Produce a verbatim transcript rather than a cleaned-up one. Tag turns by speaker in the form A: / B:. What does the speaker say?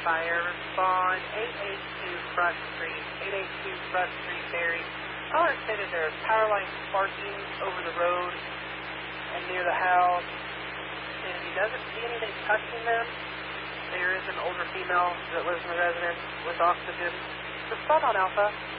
A: fire. Respond eight eight two Front Street. eight eight two Front Street, Barry. Caller stated there are power lines sparking over the road and near the house. And he doesn't see anything touching them. There is an older female that lives in the residence with oxygen. Respond on Alpha.